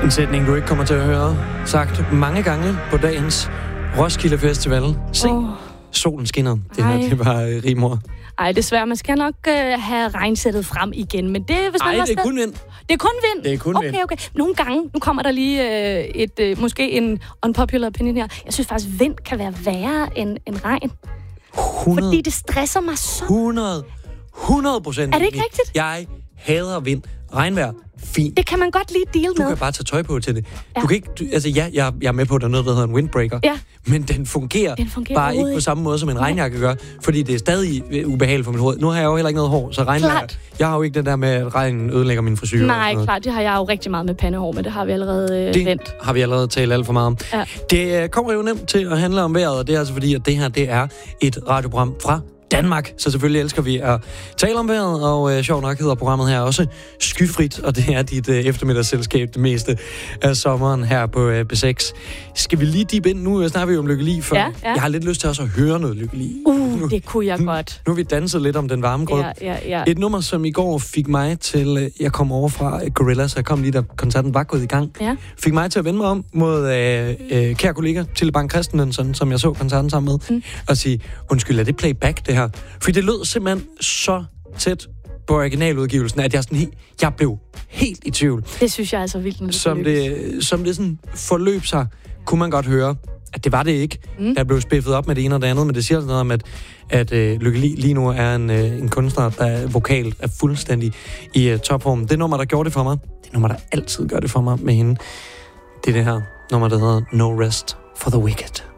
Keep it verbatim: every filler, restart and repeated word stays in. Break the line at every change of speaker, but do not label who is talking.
En sætning, du ikke kommer til at høre sagt mange gange på dagens Roskilde Festival. Se, oh. solen skinner. Det her, det var uh, rimor.
Ej, desværre. Man skal nok uh, have regnsættet frem igen. Men det, hvis man
Ej,
var
det er
sted...
kun vind.
Det er kun vind?
Det er kun
okay,
vind.
Okay, okay. Nogle gange, nu kommer der lige uh, et, uh, måske en unpopular opinion her. Jeg synes faktisk, vind kan være værre end, end regn.
hundrede
Fordi det stresser mig så.
hundrede hundrede procent.
Er det ikke rigtigt?
Jeg hader vind. Regnvejr, fint.
Det kan man godt lige deal med.
Du kan bare tage tøj på til det.
Ja.
Du kan ikke, du, altså ja, jeg, jeg er med på, at der er noget, der hedder en windbreaker.
Ja.
Men den fungerer,
den fungerer
bare ikke på samme måde, som en regnjakke gør. Fordi det er stadig ubehageligt for mit hoved. Nu har jeg jo heller ikke noget hår, så regnvejr... Jeg har jo ikke det der med, at regnen ødelægger min frisyr.
Nej, klart. Det har jeg jo rigtig meget med pandehår, men det har vi allerede øh,
det
vendt.
har vi allerede talt alt for meget om.
Ja.
Det kommer jo nemt til at handle om vejret, og det er altså fordi, at det her det er et radioprogram fra Danmark, så selvfølgelig elsker vi at tale om vejret, og øh, sjovt nok hedder programmet her også Skyfrit, og det er dit øh, eftermiddagsselskab det meste af sommeren her på øh, B seks. Skal vi lige deep ind? Nu snakker vi jo om Lykke Li, for
ja, ja.
jeg har lidt lyst til også at høre noget Lykke Li.
Uh,
nu,
det kunne jeg
nu,
godt.
Nu har vi danset lidt om den varme grød.
Ja, ja, ja.
Et nummer, som i går fik mig til, øh, jeg kom over fra øh, Gorillaz, jeg kom lige da koncerten var gået i gang,
ja.
fik mig til at vende mig om mod øh, øh, kære kollega Tille Bang Christensen, som jeg så koncerten sammen med, mm. og sige, undskyld, er det playback det her? For det lød simpelthen så tæt på originaludgivelsen, at jeg, sådan he- jeg blev helt i tvivl.
Det synes jeg altså vildt.
Som det, som det sådan forløb sig, kunne man godt høre, at det var det ikke. Mm. Der blev spiffet op med det ene og det andet, men det siger sådan noget om, at, at uh, Lykke Li lige nu er en, uh, en kunstner, der vokalt er fuldstændig i uh, topform. Det nummer, der gjorde det for mig, det nummer, der altid gør det for mig med hende, det er det her nummer, der hedder No Rest for the Wicked.